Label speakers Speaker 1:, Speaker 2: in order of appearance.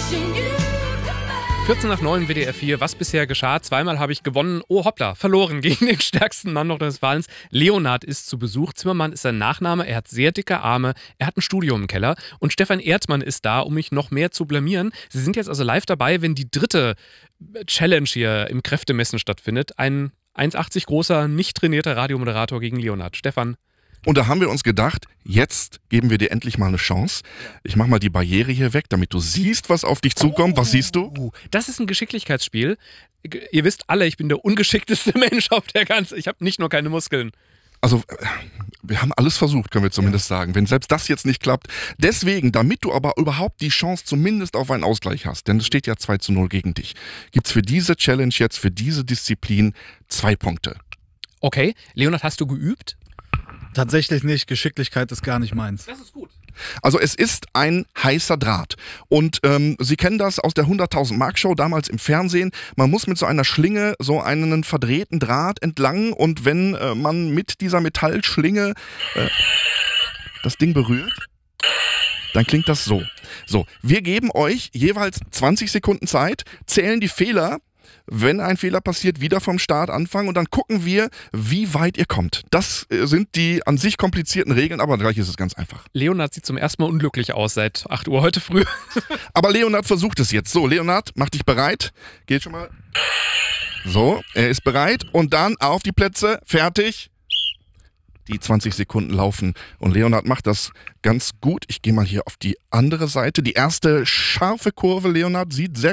Speaker 1: 14:09 WDR 4, was bisher geschah? Zweimal habe ich gewonnen. Oh hoppla, verloren gegen den stärksten Mann Nordrhein-Westfalens. Leonhard ist zu Besuch. Zimmermann ist sein Nachname. Er hat sehr dicke Arme. Er hat ein Studio im Keller. Und Stefan Erdmann ist da, um mich noch mehr zu blamieren. Sie sind jetzt also live dabei, wenn die dritte Challenge hier im Kräftemessen stattfindet. Ein 1,80 großer, nicht trainierter Radiomoderator gegen Leonhard. Stefan.
Speaker 2: Und da haben wir uns gedacht, jetzt geben wir dir endlich mal eine Chance. Ich mach mal die Barriere hier weg, damit du siehst, was auf dich zukommt. Was siehst du?
Speaker 1: Das ist ein Geschicklichkeitsspiel. Ihr wisst alle, ich bin der ungeschickteste Mensch auf der ganzen. Ich habe nicht nur keine Muskeln.
Speaker 2: Also, wir haben alles versucht, können wir zumindest sagen, wenn selbst das jetzt nicht klappt. Deswegen, damit du aber überhaupt die Chance zumindest auf einen Ausgleich hast, denn es steht ja 2:0 gegen dich, gibt's für diese Challenge jetzt, für diese Disziplin 2 Punkte.
Speaker 1: Okay, Leonhard, hast du geübt?
Speaker 3: Tatsächlich nicht. Geschicklichkeit ist gar nicht meins.
Speaker 1: Das ist gut.
Speaker 2: Also es ist ein heißer Draht und Sie kennen das aus der 100.000 Mark Show damals im Fernsehen. Man muss mit so einer Schlinge so einen verdrehten Draht entlang und wenn man mit dieser Metallschlinge das Ding berührt, dann klingt das so. So, wir geben euch jeweils 20 Sekunden Zeit, zählen die Fehler. Wenn ein Fehler passiert, wieder vom Start anfangen und dann gucken wir, wie weit ihr kommt. Das sind die an sich komplizierten Regeln, aber gleich ist es ganz einfach.
Speaker 1: Leonhard sieht zum ersten Mal unglücklich aus seit 8 Uhr heute früh.
Speaker 2: Aber Leonhard versucht es jetzt. So, Leonhard, mach dich bereit. Geht schon mal. So, er ist bereit und dann auf die Plätze, fertig. Die 20 Sekunden laufen und Leonhard macht das ganz gut. Ich gehe mal hier auf die andere Seite. Die erste scharfe Kurve, Leonhard, sieht sehr